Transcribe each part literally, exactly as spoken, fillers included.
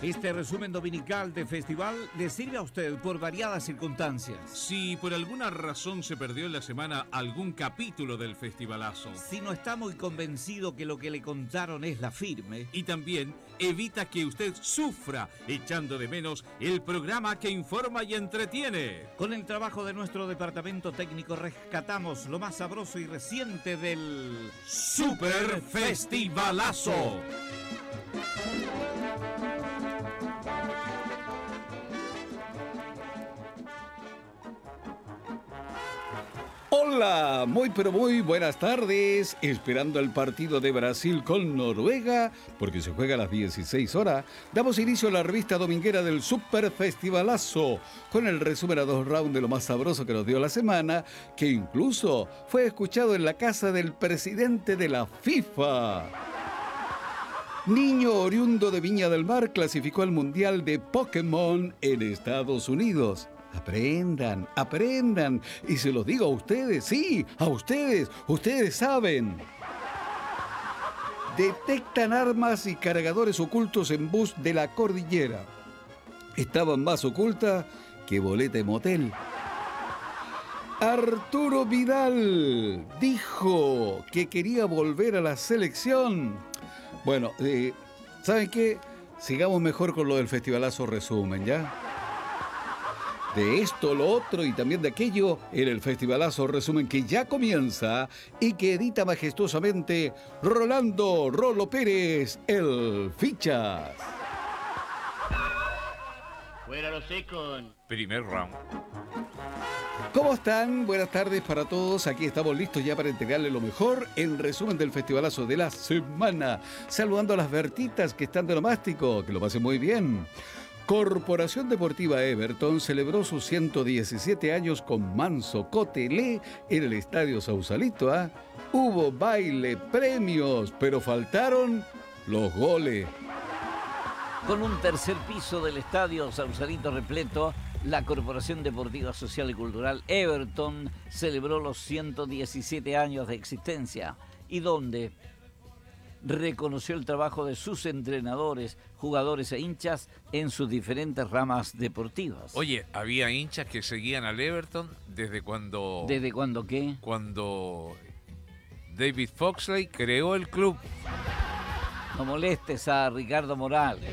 Este resumen dominical de festival le sirve a usted por variadas circunstancias. Si por alguna razón se perdió en la semana algún capítulo del festivalazo. Si no está muy convencido que lo que le contaron es la firme. Y también evita que usted sufra echando de menos el programa que informa y entretiene. Con el trabajo de nuestro departamento técnico rescatamos lo más sabroso y reciente del Super Festivalazo. Hola, muy pero muy buenas tardes, esperando el partido de Brasil con Noruega, porque se juega a las dieciséis horas, damos inicio a la revista dominguera del Super Festivalazo, con el resumen a dos rounds de lo más sabroso que nos dio la semana, que incluso fue escuchado en la casa del presidente de la FIFA. Niño oriundo de Viña del Mar clasificó al Mundial de Pokémon en Estados Unidos. Aprendan, aprendan. Y se los digo a ustedes, sí, a ustedes. Ustedes saben. Detectan armas y cargadores ocultos en bus de la cordillera. Estaban más ocultas que boleta de motel. Arturo Vidal dijo que quería volver a la selección. Bueno, eh, ¿saben qué? Sigamos mejor con lo del festivalazo resumen, ¿ya? De esto, lo otro y también de aquello en el festivalazo resumen que ya comienza y que edita majestuosamente Rolando Rolo Pérez, el Fichas. Fuera los secos. Primer round. ¿Cómo están? Buenas tardes para todos. Aquí estamos listos ya para entregarles lo mejor en resumen del festivalazo de la semana. Saludando a las Bertitas que están de nomástico, que lo pasen muy bien. Corporación Deportiva Everton celebró sus ciento diecisiete años con manso cotelé en el Estadio Sausalito. ¿eh? Hubo baile, premios, pero faltaron los goles. Con un tercer piso del Estadio Sausalito repleto, la Corporación Deportiva Social y Cultural Everton celebró los ciento diecisiete años de existencia y donde reconoció el trabajo de sus entrenadores, jugadores e hinchas en sus diferentes ramas deportivas. Oye, había hinchas que seguían al Everton desde cuando... ¿Desde cuándo qué? Cuando David Foxley creó el club. No molestes a Ricardo Morales.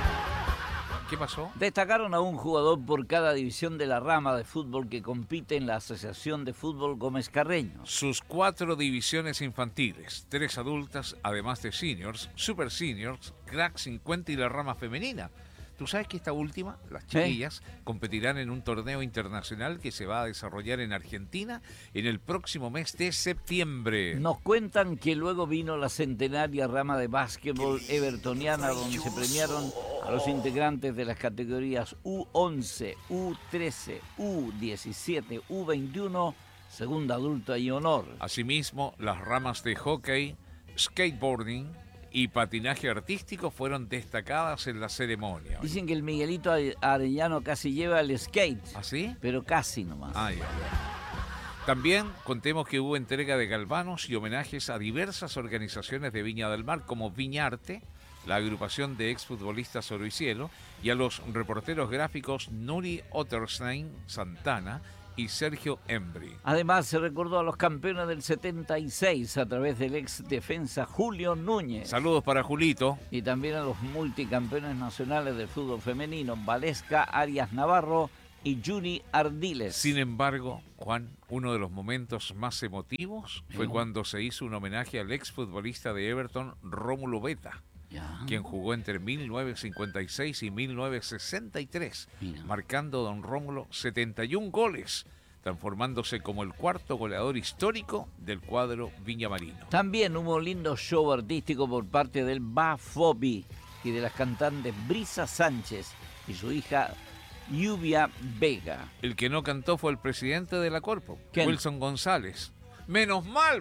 ¿Qué pasó? Destacaron a un jugador por cada división de la rama de fútbol que compite en la Asociación de Fútbol Gómez Carreño. Sus cuatro divisiones infantiles, tres adultas, además de seniors, super seniors, crack cincuenta y la rama femenina. ¿Tú sabes que esta última, las chiquillas, ¿Eh? competirán en un torneo internacional que se va a desarrollar en Argentina en el próximo mes de septiembre? Nos cuentan que luego vino la centenaria rama de básquetbol evertoniana, donde se premiaron a los integrantes de las categorías U once, U trece, U diecisiete, U veintiuno, segunda adulta y honor. Asimismo, las ramas de hockey, skateboarding y patinaje artístico fueron destacadas en la ceremonia. Dicen que el Miguelito Arellano casi lleva el skate. ¿Ah, sí? Pero casi nomás. Ah, ya, ya. También contemos que hubo entrega de galvanos y homenajes a diversas organizaciones de Viña del Mar, como Viñarte, la agrupación de exfutbolistas Oro y Cielo, y a los reporteros gráficos Nuri Otterstein Santana y Sergio Embry. Además, se recordó a los campeones del setenta y seis a través del ex defensa Julio Núñez. Saludos para Julito. Y también a los multicampeones nacionales del fútbol femenino, Valesca Arias Navarro y Yuri Ardiles. Sin embargo, Juan, uno de los momentos más emotivos fue ¿Eh? cuando se hizo un homenaje al exfutbolista de Everton, Rómulo Beta. Ya. Quien jugó entre mil novecientos cincuenta y seis y mil novecientos sesenta y tres, Mira. marcando don Rómulo setenta y un goles, transformándose como el cuarto goleador histórico del cuadro viñamarino. También hubo un lindo show artístico por parte del Bafobi y de las cantantes Brisa Sánchez y su hija Lluvia Vega. El que no cantó fue el presidente de la Corpo, ¿Quién? Wilson González. ¡Menos mal!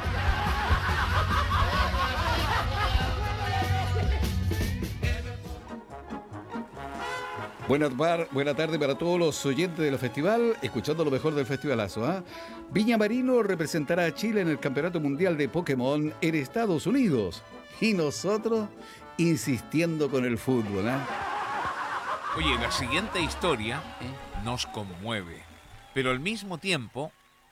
Buenas bar, buena tarde para todos los oyentes del festival, escuchando lo mejor del festivalazo. ¿eh? Viña Marino representará a Chile en el Campeonato Mundial de Pokémon en Estados Unidos. Y nosotros insistiendo con el fútbol. ¿eh? Oye, la siguiente historia ¿Eh? nos conmueve, pero al mismo tiempo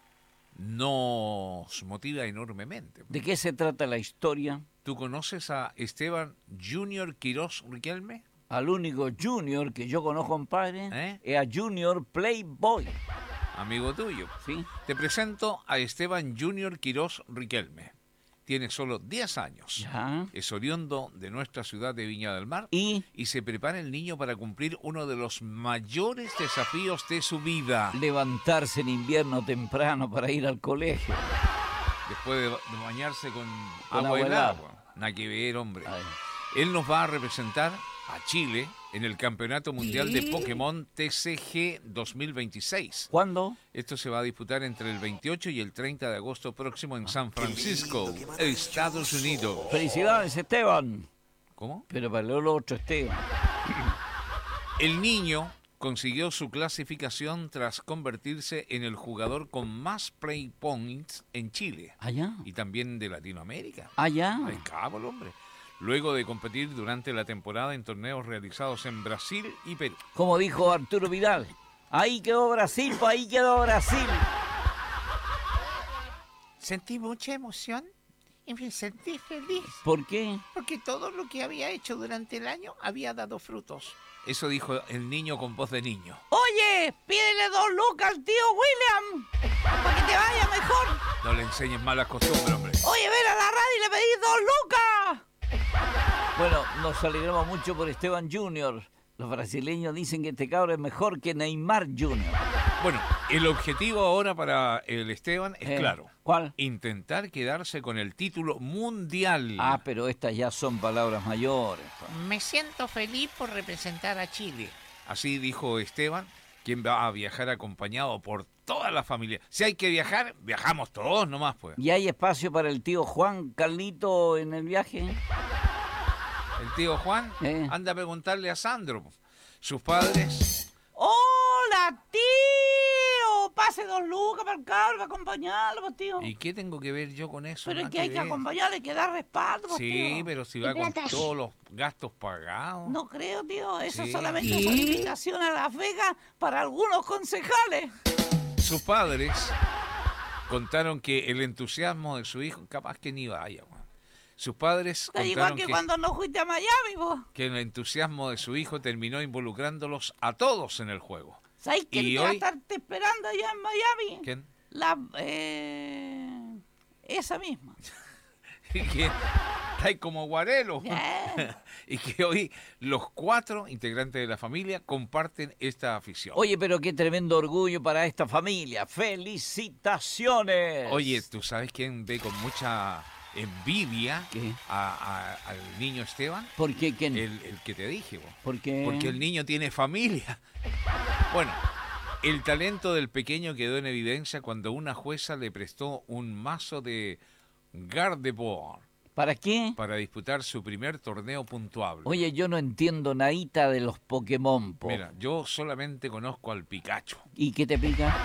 nos motiva enormemente. ¿De qué se trata la historia? ¿Tú conoces a Esteban Junior Quirós Riquelme? Al único Junior que yo conozco, compadre, ¿Eh? es a Junior Playboy. Amigo tuyo. ¿Sí? Te presento a Esteban Junior Quirós Riquelme. Tiene solo diez años. Ya. Es oriundo de nuestra ciudad de Viña del Mar. Y Y se prepara el niño para cumplir uno de los mayores desafíos de su vida. levantarse en invierno temprano para ir al colegio. Después de, de bañarse con, Con agua agua helada. helada. Nada que ver, hombre. Ay. Él nos va a representar a Chile en el Campeonato Mundial de Pokémon T C G dos mil veintiséis. ¿Cuándo? Esto se va a disputar entre el veintiocho y el treinta de agosto próximo en San Francisco, Estados Unidos. Felicidades, Esteban. ¿Cómo? Pero para el otro Esteban. El niño consiguió su clasificación tras convertirse en el jugador con más play points en Chile Allá. y también de Latinoamérica. Allá. Ay, cabo el hombre. Luego de competir durante la temporada en torneos realizados en Brasil y Perú. Como dijo Arturo Vidal. Ahí quedó Brasil, pues ahí quedó Brasil. Sentí mucha emoción y me sentí feliz ¿Por qué? porque todo lo que había hecho durante el año había dado frutos. Eso dijo el niño con voz de niño. Oye, pídele dos lucas al tío William para que te vaya mejor. No le enseñes malas costumbres, hombre. Oye, ven a la radio y le pedís dos lucas. Bueno, nos alegramos mucho por Esteban Junior. Los brasileños dicen que este cabro es mejor que Neymar Junior Bueno, el objetivo ahora para el Esteban es Eh, claro. ¿Cuál? Intentar quedarse con el título mundial. Ah, pero estas ya son palabras mayores. pa. Me siento feliz por representar a Chile. Así dijo Esteban, quien va a viajar acompañado por toda la familia. Si hay que viajar, viajamos todos nomás, pues. ¿Y hay espacio para el tío Juan Carlito en el viaje? El tío Juan Eh. anda a preguntarle a Sandro. Sus padres... ¡Hola, tío! Pase dos lucas para el cabro, para acompañarlo, pues, tío. ¿Y qué tengo que ver yo con eso? Pero es Nada que hay que ver. acompañarle, hay que dar respaldo, pues, Sí, tío. pero si va con todos los gastos pagados. No creo, tío. Eso Sí. es solamente una invitación a Las Vegas para algunos concejales. Sus padres contaron que el entusiasmo de su hijo, capaz que ni vaya, Juan. Sus padres Está igual contaron que que, cuando no fuiste a Miami, vos. que el entusiasmo de su hijo terminó involucrándolos a todos en el juego. ¿Sabes quién Y te va a hoy- estarte esperando allá en Miami? ¿Quién? La... Eh... Esa misma. Y que hay como guarelo. Eh. Y que hoy los cuatro integrantes de la familia comparten esta afición. Oye, pero qué tremendo orgullo para esta familia. ¡Felicitaciones! Oye, ¿tú sabes quién ve con mucha envidia ¿Qué? a- a- al niño Esteban? ¿Por qué quién? El, el que te dije, vos. ¿Por qué? Porque el niño tiene familia. Bueno, el talento del pequeño quedó en evidencia cuando una jueza le prestó un mazo de Gardevoir ¿Para qué? para disputar su primer torneo puntuable. Oye, yo no entiendo nadita de los Pokémon, po. Mira, yo solamente conozco al Pikachu. ¿Y qué te pica?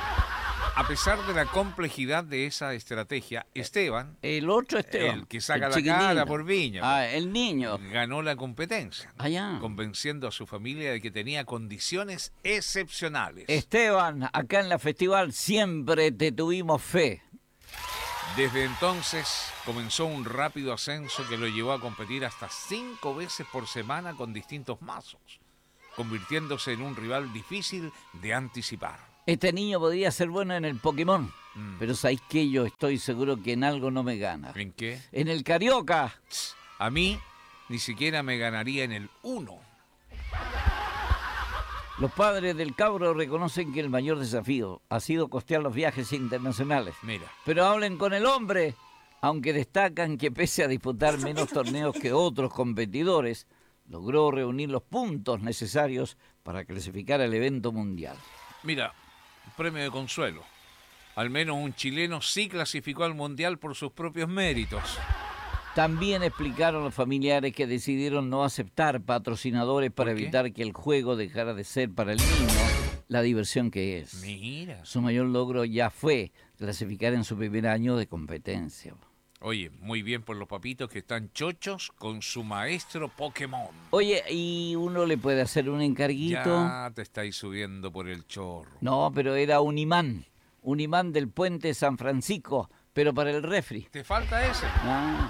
A pesar de la complejidad de esa estrategia, Esteban, El otro Esteban. el que saca el la chiquitito. cara por Viña, Ah, el niño. ganó la competencia, Ah, ya. convenciendo a su familia de que tenía condiciones excepcionales. Esteban, acá en la festival siempre te tuvimos fe. Desde entonces comenzó un rápido ascenso que lo llevó a competir hasta cinco veces por semana con distintos mazos, convirtiéndose en un rival difícil de anticipar. Este niño podría ser bueno en el Pokémon, Mm. pero ¿sabéis qué? Yo estoy seguro que en algo no me gana. ¿En qué? En el Carioca. A mí ni siquiera me ganaría en el uno. Los padres del cabro reconocen que el mayor desafío ha sido costear los viajes internacionales. Mira, Pero hablen con el hombre, aunque destacan que pese a disputar menos torneos que otros competidores, logró reunir los puntos necesarios para clasificar al evento mundial. mira, premio de consuelo. Al menos un chileno sí clasificó al mundial por sus propios méritos. También explicaron los familiares que decidieron no aceptar patrocinadores para ¿Por qué? evitar que el juego dejara de ser para el niño la diversión que es. Mira. Su mayor logro ya fue clasificar en su primer año de competencia. Oye, muy bien por los papitos que están chochos con su maestro Pokémon. Oye, ¿y uno le puede hacer un encarguito? Ya te estáis subiendo por el chorro. No, pero era un imán. Un imán del puente San Francisco, pero para el refri. ¿Te falta ese? Ah.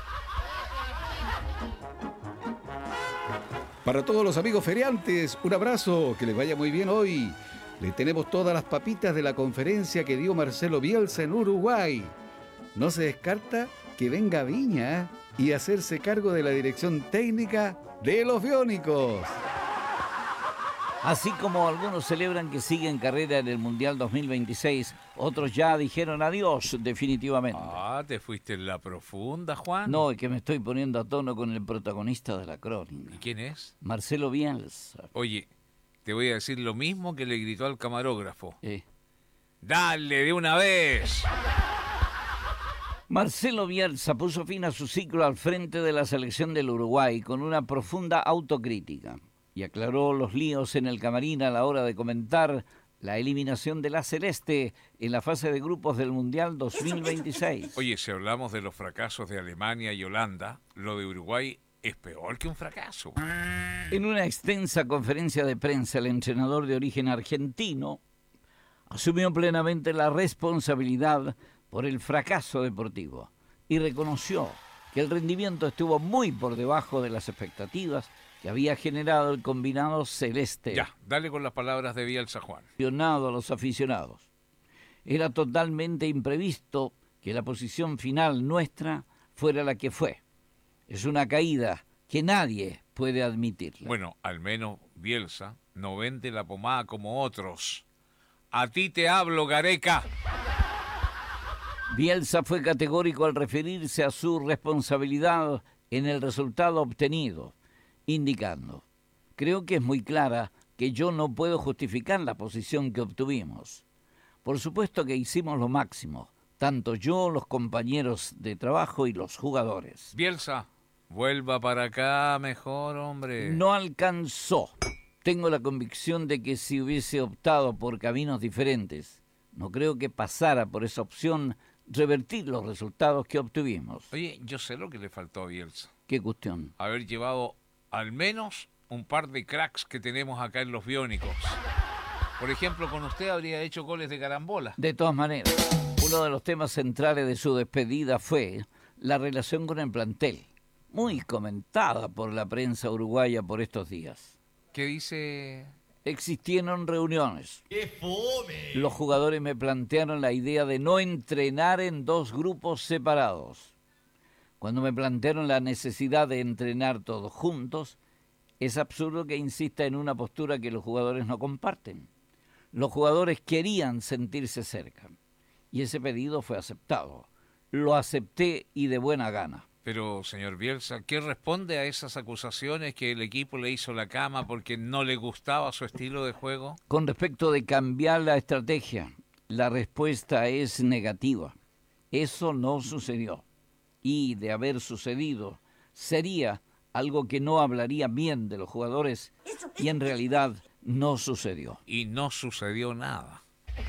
Para todos los amigos feriantes, un abrazo, que les vaya muy bien hoy. Le tenemos todas las papitas de la conferencia que dio Marcelo Bielsa en Uruguay. No se descarta que venga Viña y hacerse cargo de la dirección técnica de los Biónicos. Así como algunos celebran que siguen carrera en el Mundial dos mil veintiséis, otros ya dijeron adiós definitivamente. Ah, te fuiste en la profunda, Juan. No, es que me estoy poniendo a tono con el protagonista de la crónica. ¿Y quién es? Marcelo Bielsa. Oye, te voy a decir lo mismo que le gritó al camarógrafo. Eh. ¡Dale de una vez! Marcelo Bielsa puso fin a su ciclo al frente de la selección del Uruguay con una profunda autocrítica y aclaró los líos en el camarín a la hora de comentar la eliminación de la Celeste en la fase de grupos del Mundial dos mil veintiséis. Oye, si hablamos de los fracasos de Alemania y Holanda, lo de Uruguay es peor que un fracaso. En una extensa conferencia de prensa, el entrenador de origen argentino asumió plenamente la responsabilidad por el fracaso deportivo y reconoció que el rendimiento estuvo muy por debajo de las expectativas que había generado el combinado celeste. Ya, dale con las palabras de Bielsa, Juan. A los aficionados. Era totalmente imprevisto que la posición final nuestra fuera la que fue. Es una caída que nadie puede admitirla. Bueno, al menos Bielsa no vende la pomada como otros. A ti te hablo, Gareca. Bielsa fue categórico al referirse a su responsabilidad en el resultado obtenido, indicando: creo que es muy clara que yo no puedo justificar la posición que obtuvimos. Por supuesto que hicimos lo máximo, tanto yo, los compañeros de trabajo y los jugadores. Bielsa, vuelva para acá mejor, hombre. No alcanzó. Tengo la convicción de que si hubiese optado por caminos diferentes, no creo que pasara por esa opción revertir los resultados que obtuvimos. Oye, yo sé lo que le faltó a Bielsa. ¿Qué cuestión? Haber llevado al menos un par de cracks que tenemos acá en los Biónicos. Por ejemplo, con usted habría hecho goles de carambola. De todas maneras, uno de los temas centrales de su despedida fue la relación con el plantel, muy comentada por la prensa uruguaya por estos días. ¿Qué dice? Existieron reuniones. ¡Qué fome! Los jugadores me plantearon la idea de no entrenar en dos grupos separados. Cuando me plantearon la necesidad de entrenar todos juntos, es absurdo que insista en una postura que los jugadores no comparten. Los jugadores querían sentirse cerca y ese pedido fue aceptado. Lo acepté y de buena gana. Pero, señor Bielsa, ¿qué responde a esas acusaciones que el equipo le hizo la cama porque no le gustaba su estilo de juego? Con respecto de cambiar la estrategia, la respuesta es negativa. Eso no sucedió. Y de haber sucedido, sería algo que no hablaría bien de los jugadores y en realidad no sucedió. Y no sucedió nada.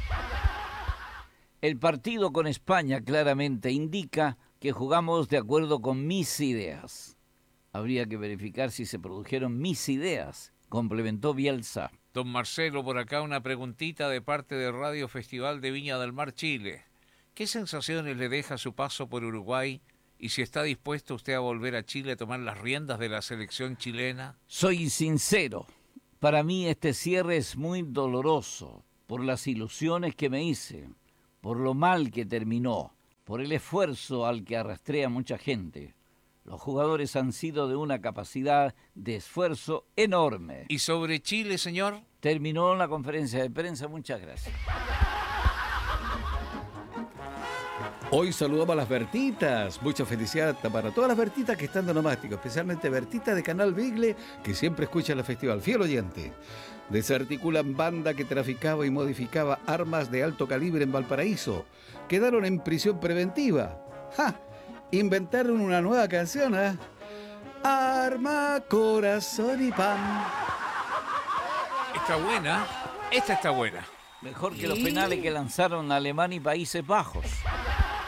El partido con España claramente indica que jugamos de acuerdo con mis ideas. Habría que verificar si se produjeron mis ideas, complementó Bielsa. Don Marcelo, por acá una preguntita de parte de Radio Festival de Viña del Mar, Chile. ¿Qué sensaciones le deja su paso por Uruguay y si está dispuesto usted a volver a Chile a tomar las riendas de la selección chilena? Soy sincero. Para mí este cierre es muy doloroso por las ilusiones que me hice, por lo mal que terminó, por el esfuerzo al que arrastré a mucha gente. Los jugadores han sido de una capacidad de esfuerzo enorme. ¿Y sobre Chile, señor? Terminó la conferencia de prensa. Muchas gracias. Hoy saludamos a las Bertitas. Mucha felicidad para todas las Bertitas que están de nomástico, especialmente Bertita de Canal Bigle, que siempre escucha el festival. Fiel oyente. Desarticulan banda que traficaba y modificaba armas de alto calibre en Valparaíso. Quedaron en prisión preventiva. ¡Ja! Inventaron una nueva canción, ¿eh? Arma, corazón y pan. Está buena. Esta está buena. Mejor que los penales que lanzaron Alemania y Países Bajos.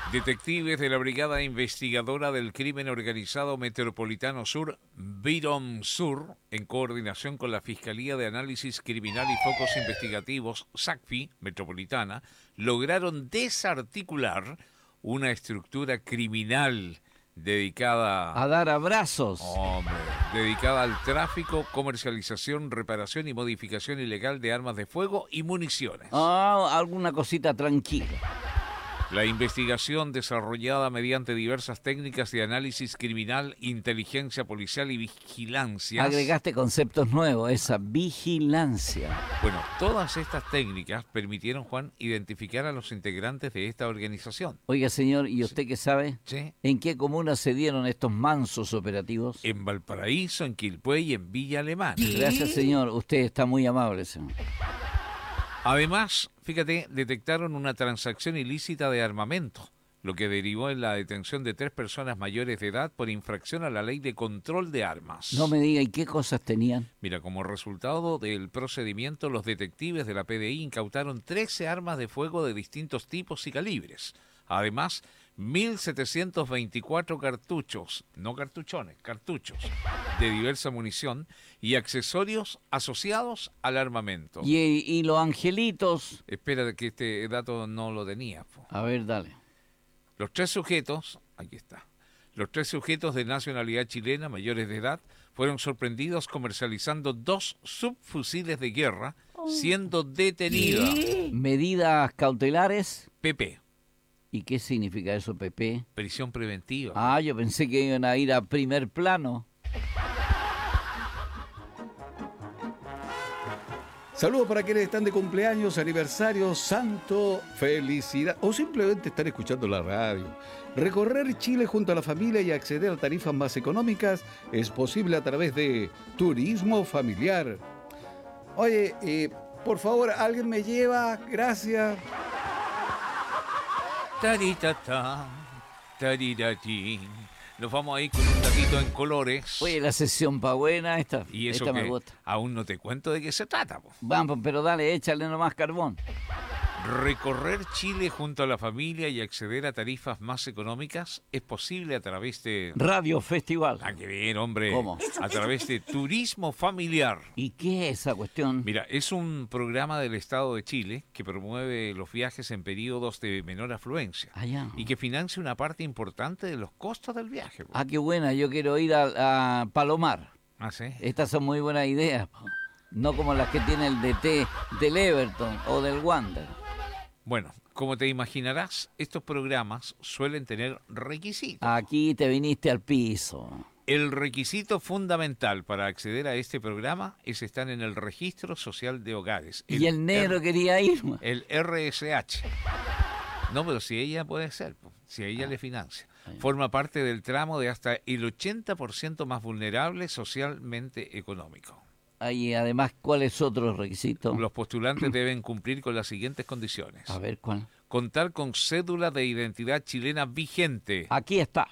Detectives de la Brigada Investigadora del Crimen Organizado Metropolitano Sur, BIROM Sur, en coordinación con la Fiscalía de Análisis Criminal y Focos Investigativos, SACFI, Metropolitana, lograron desarticular una estructura criminal dedicada A dar abrazos. Hombre, dedicada al tráfico, comercialización, reparación y modificación ilegal de armas de fuego y municiones. Ah, alguna cosita tranquila. La investigación desarrollada mediante diversas técnicas de análisis criminal, inteligencia policial y vigilancia. Agregaste conceptos nuevos, esa vigilancia. Bueno, todas estas técnicas permitieron, Juan, identificar a los integrantes de esta organización. Oiga, señor, ¿y usted qué sabe? Sí. ¿En qué comuna se dieron estos mansos operativos? En Valparaíso, en Quilpué y en Villa Alemana. Gracias, señor. Usted está muy amable, señor. Además, fíjate, detectaron una transacción ilícita de armamento, lo que derivó en la detención de tres personas mayores de edad por infracción a la ley de control de armas. No me diga, ¿y qué cosas tenían? Mira, como resultado del procedimiento, los detectives de la P D I incautaron trece armas de fuego de distintos tipos y calibres. Además, mil setecientos veinticuatro cartuchos, no cartuchones, cartuchos, de diversa munición y accesorios asociados al armamento. ¿Y, y los angelitos? Espera, que este dato no lo tenía. Po. A ver, dale. Los tres sujetos, aquí está, los tres sujetos de nacionalidad chilena mayores de edad fueron sorprendidos comercializando dos subfusiles de guerra, siendo detenidos. ¿Medidas cautelares? P P, ¿Y qué significa eso, Pepe? prisión preventiva. Ah, yo pensé que iban a ir a primer plano. Saludos para quienes están de cumpleaños, aniversario, santo, felicidad o simplemente están escuchando la radio. Recorrer Chile junto a la familia y acceder a tarifas más económicas es posible a través de Turismo Familiar. Oye, eh, por favor, ¿alguien me lleva? Gracias. Taritata, tarirati. Nos vamos a ir con un ratito en colores. Oye, la sesión pa' buena esta. Y eso esta que me gusta. aún no te cuento de qué se trata. Po. Vamos, pero dale, échale nomás carbón. Recorrer Chile junto a la familia y acceder a tarifas más económicas es posible a través de... Radio Festival. Ah, qué bien, hombre. ¿Cómo? A través de Turismo Familiar. ¿Y qué es esa cuestión? Mira, es un programa del Estado de Chile que promueve los viajes en periodos de menor afluencia Ah, ya. y que financia una parte importante de los costos del viaje. Po. Ah, qué buena, yo quiero ir a, a Palomar. Ah, ¿sí? Estas son muy buenas ideas, po. No como las que tiene el D T del Everton o del Wander. Bueno, como te imaginarás, estos programas suelen tener requisitos. Aquí te viniste al piso. El requisito fundamental para acceder a este programa es estar en el Registro Social de Hogares. Y el negro R- quería ir. El R S H. No, pero si ella puede ser, po, si ella le financia. Forma parte del tramo de hasta el ochenta por ciento más vulnerable socialmente económico. Y además, ¿cuál es otro requisito? Los postulantes deben cumplir con las siguientes condiciones. A ver, ¿cuál? Contar con cédula de identidad chilena vigente Aquí está.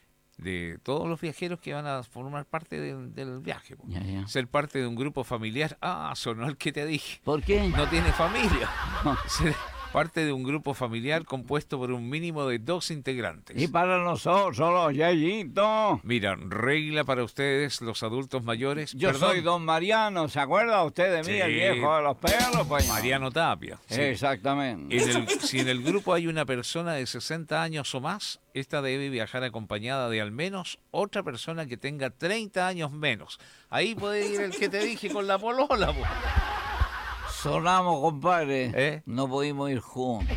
de todos los viajeros que van a formar parte del, del viaje. Po. Ya, ya. Ser parte de un grupo familiar. Ah, sonó el que te dije. ¿Por qué? No tiene familia. No. Ser parte de un grupo familiar compuesto por un mínimo de dos integrantes. Y para nosotros, los yayitos. Mira, regla para ustedes, los adultos mayores. Yo Perdón, soy don Mariano, ¿se acuerda usted de mí, Sí. el viejo de los perros? Pues, Mariano Tapia. Sí. Exactamente. En el- si en el grupo hay una persona de sesenta años o más, esta debe viajar acompañada de al menos otra persona que tenga treinta años menos. Ahí puede ir el que te dije con la polola. Po. Sonamos, compadre. ¿Eh? No pudimos ir juntos.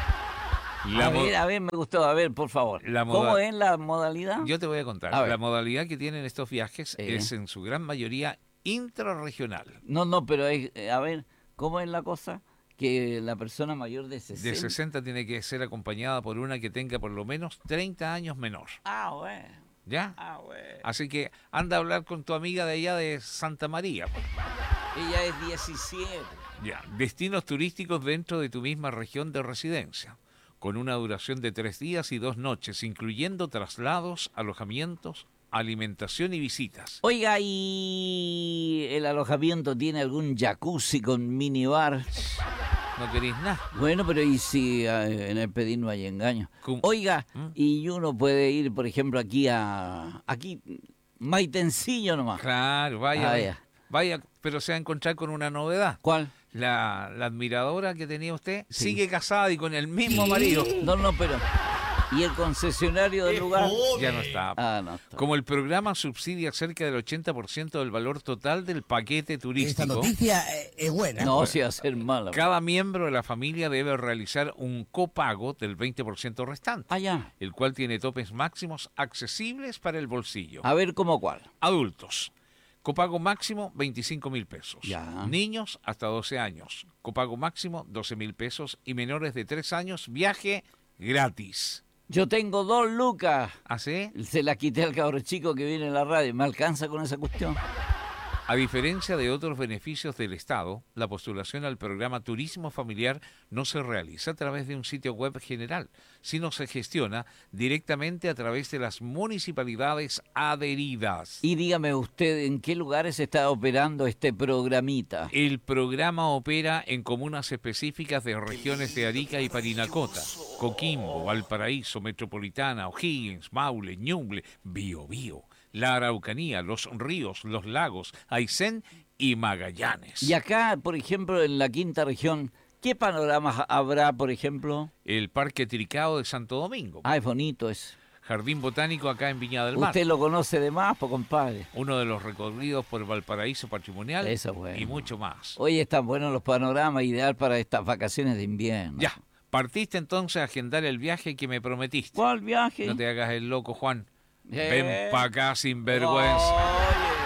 La a mo- ver, a ver, me gustó. A ver, por favor. La ¿Cómo moda- es la modalidad? Yo te voy a contar. A ver. La modalidad que tienen estos viajes Eh. es en su gran mayoría intrarregional. No, no, pero es, eh, a ver, ¿cómo es la cosa? Que la persona mayor de sesenta... De sesenta tiene que ser acompañada por una que tenga por lo menos treinta años menor. Ah, bueno. ¿Ya? Ah, bueno. Así que anda a hablar con tu amiga de allá de Santa María. Pues. Ella es diecisiete. Ya. Destinos turísticos dentro de tu misma región de residencia, con una duración de tres días y dos noches, incluyendo traslados, alojamientos, alimentación y visitas. Oiga, ¿y el alojamiento tiene algún jacuzzi con minibar? No querés nada. Bueno, pero ¿y si eh, en el pedir no hay engaño? ¿Cómo? Oiga, ¿Mm? y uno puede ir, por ejemplo, aquí a... Aquí, Maitencillo nomás. Claro, vaya, Ah, vaya, ya. vaya, pero se va a encontrar con una novedad. ¿Cuál? La, la admiradora que tenía usted Sí. sigue casada y con el mismo marido. No, no, pero... ¿Y el concesionario del lugar? Ya no está. Ah, no está. Como el programa subsidia cerca del ochenta por ciento del valor total del paquete turístico, noticia es buena. No, si va a ser mala. cada miembro de la familia debe realizar un copago del veinte por ciento restante, Ah, ya. el cual tiene topes máximos accesibles para el bolsillo. A ver, ¿cómo cuál? Adultos. Copago máximo veinticinco mil pesos. Ya. Niños hasta doce años. Copago máximo doce mil pesos. Y menores de tres años, viaje gratis. Yo tengo dos lucas. ¿Así? Se la quité al cabro chico que viene en la radio. ¿Me alcanza con esa cuestión? A diferencia de otros beneficios del Estado, la postulación al programa Turismo Familiar no se realiza a través de un sitio web general, sino se gestiona directamente a través de las municipalidades adheridas. Y dígame usted, ¿en qué lugares está operando este programita? El programa opera en comunas específicas de regiones de Arica y Parinacota, Coquimbo, Valparaíso, Metropolitana, O'Higgins, Maule, Ñuble, Biobío, la Araucanía, los ríos, los lagos, Aysén y Magallanes. Y acá, por ejemplo, en la quinta región, ¿qué panoramas habrá, por ejemplo? El Parque Tricao de Santo Domingo. Ah, es bonito eso. Jardín Botánico acá en Viña del Mar. Usted lo conoce de más, pues, compadre. Uno de los recorridos por Valparaíso Patrimonial. Eso es bueno. Y mucho más. Hoy están buenos los panoramas, ideal para estas vacaciones de invierno. Ya, partiste entonces a agendar el viaje que me prometiste. ¿Cuál viaje? No te hagas el loco, Juan. Eh. Ven pa' acá sin vergüenza. Oye.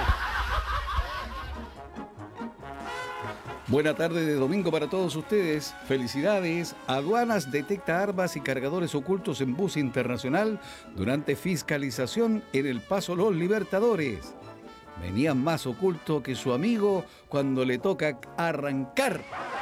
Buena tarde de domingo para todos ustedes. Felicidades. Aduanas detecta armas y cargadores ocultos en bus internacional durante fiscalización en el Paso Los Libertadores. Venían más oculto que su amigo cuando le toca arrancar.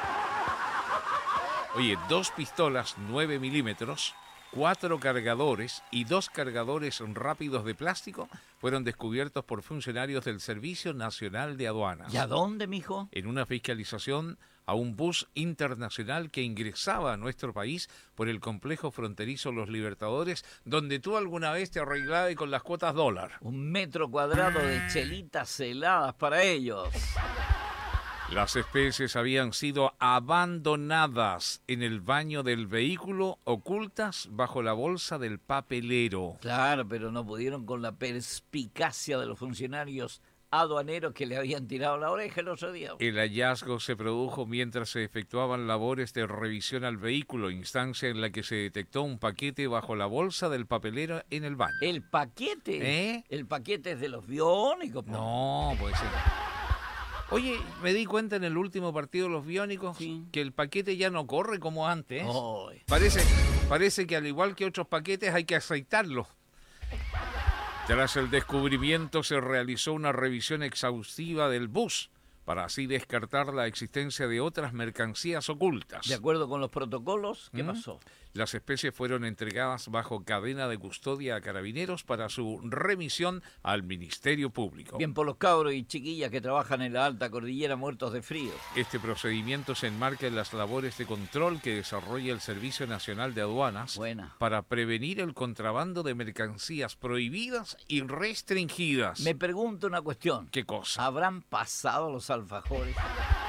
Oye, dos pistolas nueve milímetros, cuatro cargadores y dos cargadores rápidos de plástico fueron descubiertos por funcionarios del Servicio Nacional de Aduanas. ¿Y a dónde, mijo? En una fiscalización a un bus internacional que ingresaba a nuestro país por el complejo fronterizo Los Libertadores, donde tú alguna vez te arreglabas con las cuotas dólar. Un metro cuadrado de chelitas heladas para ellos. Las especies habían sido abandonadas en el baño del vehículo, ocultas bajo la bolsa del papelero. Claro, pero no pudieron con la perspicacia de los funcionarios aduaneros que le habían tirado la oreja el otro día. El hallazgo se produjo mientras se efectuaban labores de revisión al vehículo, instancia en la que se detectó un paquete bajo la bolsa del papelero en el baño. ¿El paquete? ¿Eh? El paquete es de los biónicos. po. No, puede ser. Oye, me di cuenta en el último partido de los biónicos Sí. que el paquete ya no corre como antes. Ay. Parece, parece que al igual que otros paquetes hay que aceitarlo. Tras el descubrimiento se realizó una revisión exhaustiva del bus para así descartar la existencia de otras mercancías ocultas. De acuerdo con los protocolos, ¿qué ¿Mm? pasó? Las especies fueron entregadas bajo cadena de custodia a carabineros para su remisión al Ministerio Público. Bien por los cabros y chiquillas que trabajan en la alta cordillera muertos de frío. Este procedimiento se enmarca en las labores de control que desarrolla el Servicio Nacional de Aduanas Buena. para prevenir el contrabando de mercancías prohibidas y restringidas. Me pregunto una cuestión. ¿Qué cosa? ¿Habrán pasado los alfajores?